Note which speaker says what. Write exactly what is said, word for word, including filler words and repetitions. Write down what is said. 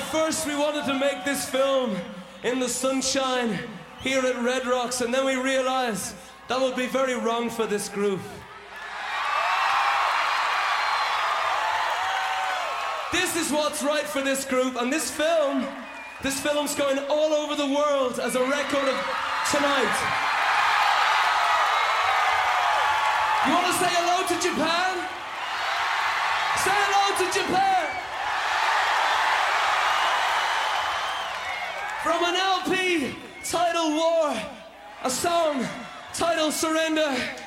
Speaker 1: first we wanted to make this film in the sunshine here at Red Rocks, and then we realized that would be very wrong for this group. This is what's right for this group, and this film, this film's going all over the world as a record of tonight. You want to say hello to Japan? Say hello to Japan! From an L P titled War, a song titled Surrender.